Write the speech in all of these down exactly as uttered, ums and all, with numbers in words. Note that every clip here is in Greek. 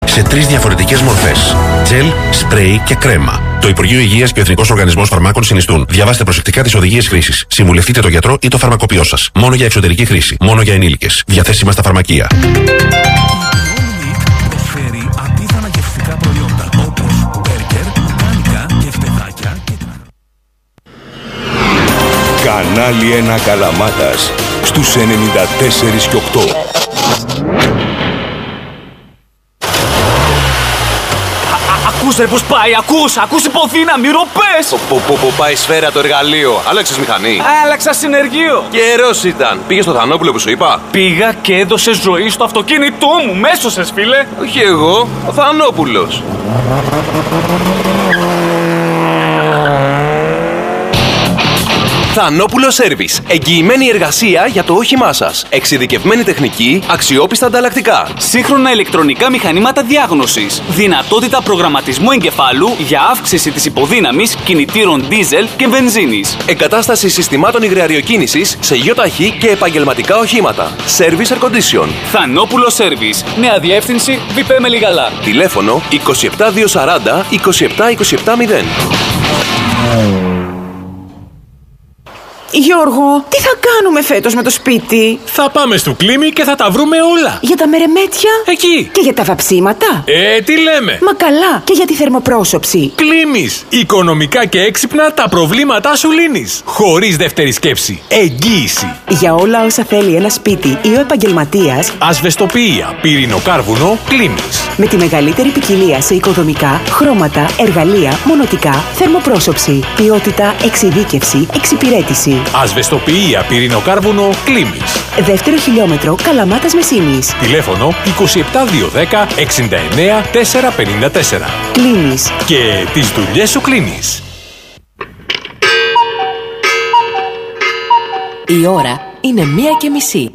σε τρεις διαφορετικές μορφές: τζελ, σπρέι και κρέμα. Το Υπουργείο Υγείας και ο Εθνικός Οργανισμός Φαρμάκων συνιστούν. Διαβάστε προσεκτικά τις οδηγίες χρήσης. Συμβουλευτείτε τον γιατρό ή το φαρμακοποιό σας. Μόνο για εξωτερική χρήση. Μόνο για ενήλικες. Διαθέσιμα στα φαρμακεία. Κανάλι ένα Καλαμάτας στους ενενήντα τέσσερα και οκτώ. Ακούσε πως πάει, ακούς, ακούς υποδύναμη, ροπές! Που πάει σφαίρα το εργαλείο. Άλλαξες μηχανή. Άλλαξα συνεργείο. Καιρός ήταν. Πήγες στο Θανόπουλο που σου είπα. Πήγα και έδωσε ζωή στο αυτοκίνητό μου. Μέσωσες, φίλε. Όχι εγώ, ο Θανόπουλος. Θανόπουλο Service. Εγγυημένη εργασία για το όχημά σας. Εξειδικευμένη τεχνική, αξιόπιστα ανταλλακτικά. Σύγχρονα ηλεκτρονικά μηχανήματα διάγνωσης. Δυνατότητα προγραμματισμού εγκεφάλου για αύξηση της υποδύναμης κινητήρων δίζελ και βενζίνης. Εγκατάσταση συστημάτων υγραεριοκίνησης σε γιοταχή και επαγγελματικά οχήματα. Service Air Condition. Θανόπουλο Service. Νέα διεύθυνση Βιπέ Μελιγαλά. Τηλέφωνο είκοσι επτά διακόσια σαράντα είκοσι επτά είκοσι επτά μηδέν. Γιώργο, τι θα κάνουμε φέτος με το σπίτι? Θα πάμε στο Κλίμι και θα τα βρούμε όλα. Για τα μερεμέτια? Εκεί. Και για τα βαψίματα? Ε, τι λέμε. Μα καλά, και για τη θερμοπρόσωψη. Κλίμις. Οικονομικά και έξυπνα τα προβλήματά σου λύνεις. Χωρίς δεύτερη σκέψη. Εγγύηση. Για όλα όσα θέλει ένα σπίτι ή ο επαγγελματίας. Ασβεστοποιία, πυρηνοκάρβουνο, Κλίμις. Με τη μεγαλύτερη ποικιλία σε οικοδομικά, χρώματα, εργαλεία, μονοτικά, θερμοπρόσωψη. Ποιότητα, εξειδίκευση, εξυπηρέτηση. Ασβεστοποιία, πυρηνοκάρβουνο, Κλίμις. Δεύτερο χιλιόμετρο, Καλαμάτας Μεσίνης. Τηλέφωνο είκοσι επτά διακόσια δέκα εξήντα εννέα τετρακόσια πενήντα τέσσερα. Κλίμις. Και τις δουλειές σου κλείνεις. Η ώρα είναι μία και μισή.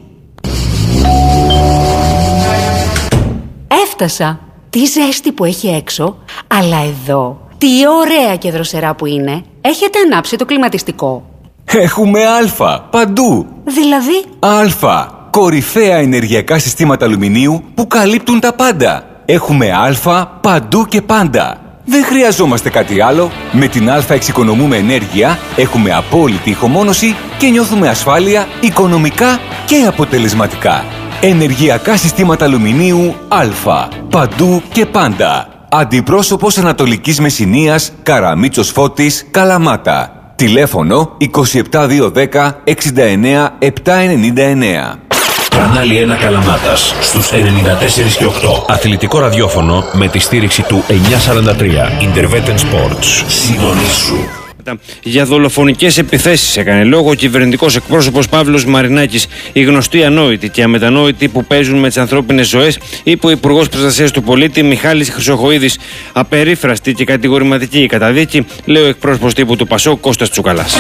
Έφτασα. Τι ζέστη που έχει έξω, αλλά εδώ τι ωραία και δροσερά που είναι. Έχετε ανάψει το κλιματιστικό? Έχουμε Α παντού. Δηλαδή? Α. Κορυφαία ενεργειακά συστήματα αλουμινίου που καλύπτουν τα πάντα. Έχουμε Α παντού και πάντα. Δεν χρειαζόμαστε κάτι άλλο. Με την Α εξοικονομούμε ενέργεια, έχουμε απόλυτη ηχομόνωση και νιώθουμε ασφάλεια οικονομικά και αποτελεσματικά. Ενεργειακά συστήματα αλουμινίου Α. Παντού και πάντα. Αντιπρόσωπος Ανατολικής Μεσσηνίας, Καραμίτσος Φώτης, Καλαμάτα. Τηλέφωνο είκοσι επτά διακόσια δέκα εξήντα εννέα επτακόσια ενενήντα εννέα. Κανάλι ένα Καλαμάτας στους ενενήντα τέσσερα και οκτώ. Αθλητικό ραδιόφωνο με τη στήριξη του εννιακόσια σαράντα τρία. Intervetten Sports. Συντονίσου. Για δολοφονικές επιθέσεις έκανε λόγο ο κυβερνητικός εκπρόσωπος Παύλος Μαρινάκης. Οι γνωστοί ανόητοι και αμετανόητοι που παίζουν με τις ανθρώπινες ζωές, είπε ο Υπουργός Προστασίας του Πολίτη Μιχάλης Χρυσοχοΐδης. Απερίφραστη και κατηγορηματική η καταδίκη, λέει ο εκπρόσωπος τύπου του Πασόκ Κώστας Τσουκαλάς.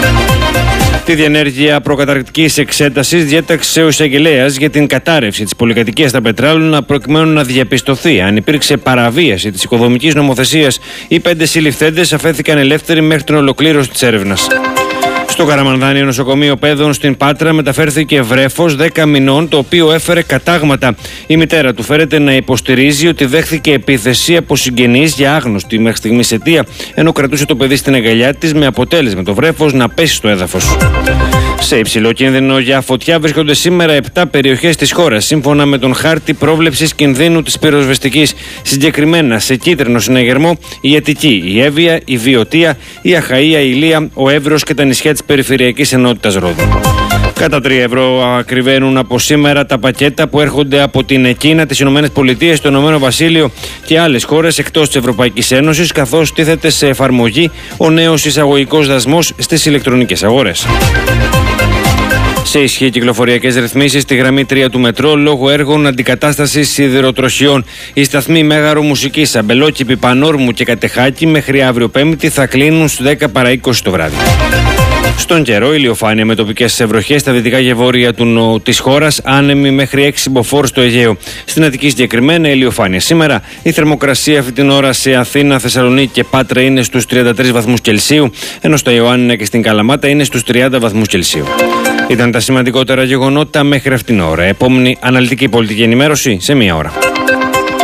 Τη διενέργεια προκαταρκτικής εξέτασης διέταξε ο εισαγγελέας για την κατάρρευση της πολυκατοικίας στα Πετράλωνα προκειμένου να διαπιστωθεί αν υπήρξε παραβίαση της οικοδομικής νομοθεσίας. Οι πέντε συλληφθέντες αφέθηκαν ελεύθεροι μέχρι την ολοκλήρωση της έρευνας. Στο Καραμανδάνιο νοσοκομείο παιδών στην Πάτρα μεταφέρθηκε βρέφος δέκα μηνών, το οποίο έφερε κατάγματα. Η μητέρα του φέρεται να υποστηρίζει ότι δέχθηκε επίθεση από συγγενείς για άγνωστη μέχρι στιγμής αιτία, ενώ κρατούσε το παιδί στην αγκαλιά της με αποτέλεσμα το βρέφος να πέσει στο έδαφος. Σε υψηλό κίνδυνο για φωτιά βρίσκονται σήμερα επτά περιοχές της χώρας, σύμφωνα με τον χάρτη πρόβλεψης κινδύνου της πυροσβεστικής. Συγκεκριμένα σε κίτρινο συναγερμό η Αττική, η Εύβοια, η Βιωτία, η Αχαΐα, η Ηλία, ο Εύρος και τα νησιά της Περιφερειακής Ενότητας Ρόδου. Κατά τρία ευρώ ακριβένουν από σήμερα τα πακέτα που έρχονται από την Εκίνα, τις Ηνωμένες Πολιτείες, το Ηνωμένο Βασίλειο και άλλες χώρες εκτός της Ευρωπαϊκής Ένωσης, καθώς τίθεται σε εφαρμογή ο νέος εισαγωγικός δασμός στις ηλεκτρονικές αγορές. Σε ισχύ κυκλοφοριακές ρυθμίσεις στη γραμμή τρία του μετρό λόγω έργων αντικατάστασης σιδηροτροχιών. Οι σταθμοί Μέγαρο Μουσικής, Αμπελόκηπη, Πανόρμου και Κατεχάκη μέχρι αύριο Πέμπτη θα κλείνουν στις δέκα παρά είκοσι το βράδυ. Στον καιρό, ηλιοφάνεια με τοπικές βροχές στα δυτικά και βόρεια του, της χώρας, άνεμη μέχρι έξι μποφόρ στο Αιγαίο. Στην Αττική συγκεκριμένα ηλιοφάνεια. Σήμερα η θερμοκρασία αυτή την ώρα σε Αθήνα, Θεσσαλονίκη και Πάτρα είναι στους τριάντα τρεις βαθμούς Κελσίου, ενώ στα Ιωάννινα και στην Καλαμάτα είναι στους τριάντα βαθμούς Κελσίου. Ήταν τα σημαντικότερα γεγονότα μέχρι αυτήν την ώρα. Επόμενη αναλυτική πολιτική ενημέρωση σε μία ώρα.